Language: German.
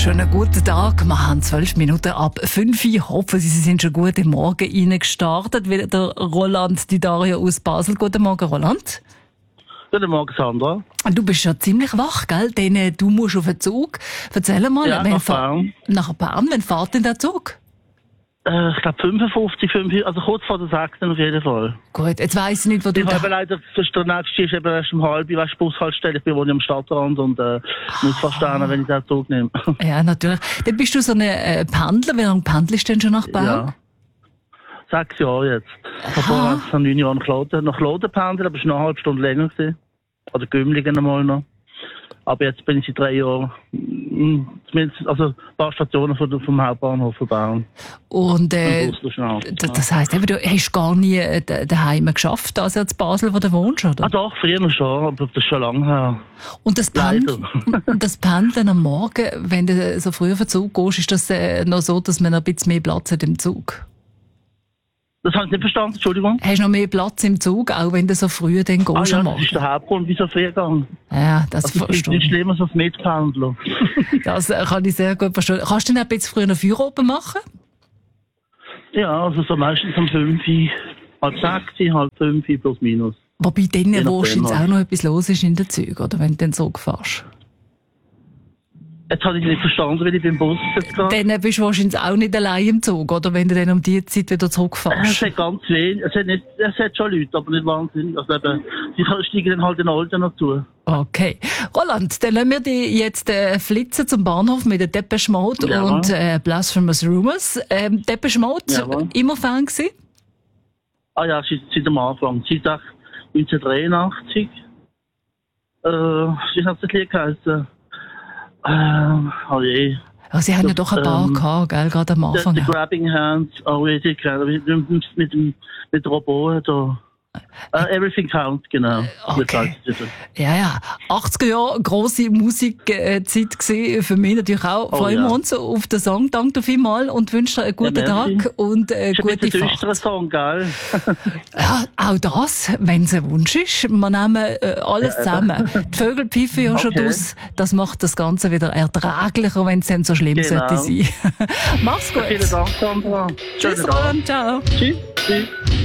Schönen guten Tag. Wir haben 12 Minuten ab 5 Uhr. Hoffen Sie sind schon gut im Morgen reingestartet. Wie der Roland, die Daria aus Basel. Guten Morgen, Roland. Guten Morgen, Sandra. Du bist schon ziemlich wach, gell? Denn du musst auf den Zug. Erzähl mal, Ja, nach Bern. Nach Bern, wann fährt denn der Zug? Ich glaube 55, also kurz vor der 6. auf jeden Fall. Gut, jetzt weiss ich nicht, wo du... Ich habe leider, der nächste ist eben erst um halb, weißt du, Bushaltestelle. Ich wohne am Stadtrand und muss verstehen, wenn ich den Zug nehme. Ja, natürlich. Dann bist du so ein Pendler. Wie lange pendelst du denn schon nach Bern? Ja. 6 Jahre jetzt. Davor habe ich 9 Jahre nach Kloten pendelt, aber es war noch eine halbe Stunde länger gewesen. Oder Gümligen einmal noch. Aber jetzt bin ich seit 3 Jahren, zumindest, also ein paar Stationen vom Hauptbahnhof von Bern. Und das heisst, du hast gar nie daheim geschafft, also in Basel, wo du wohnst, oder? Ah doch, früher schon, aber das ist schon lange her. Und das Pendeln am Morgen, wenn du so früh auf den Zug gehst, ist das noch so, dass man ein bisschen mehr Platz hat im Zug? Das habe ich nicht verstanden, Entschuldigung. Hast du noch mehr Platz im Zug, auch wenn du so früh dann gehst am Morgen? Das ist der Hauptgrund, wieso früh gegangen. Ja, das verstehe ich. Das ist nicht schlimmer als Mitpendler. Das kann ich sehr gut verstehen. Kannst du denn ein bisschen früher noch Feierabend machen? Ja, also so meistens um 5, halb 6, halb 5, plus minus. Wobei dann, wo jetzt auch noch etwas los ist in den Zügen, oder wenn du den Zug fährst? Jetzt habe ich nicht verstanden, wie ich beim Bus jetzt gerade. Dann bist du wahrscheinlich auch nicht allein im Zug, oder? Wenn du dann um die Zeit wieder zurückfährst. Es hat ganz wenig. Es hat schon Leute, aber nicht wahnsinnig. Also eben, sie steigen dann halt den Alten noch zu. Okay. Roland, dann lassen wir dich jetzt flitzen zum Bahnhof mit der Depeche Mode und Blasphemous Rumors. Depeche Mode, immer Fan gewesen? Ah ja, seit am Anfang. Seit 1983. Wie hat das Lied geheißen? Oh je. Ja, sie haben ja doch ein paar gehabt, gell, gerade am Anfang. The Grabbing Hands, oh je, mit Roboter da. Everything Counts, genau. Okay. Ja. 80er Jahre, grosse Musikzeit gewesen. Für mich natürlich auch. Freuen wir uns auf den Song. Danke dir vielmals und wünsche dir einen guten Tag und gute Fahrt. Das ist ein Song, gell? Ja, auch das, wenn es ein Wunsch ist. Wir nehmen alles zusammen. Die Vögel pfeifen ja schon aus. Das macht das Ganze wieder erträglicher, wenn es dann so schlimm sollte sein. Mach's gut. Vielen Dank, Sandra. Tschüss, Roland. Ciao. Tschüss.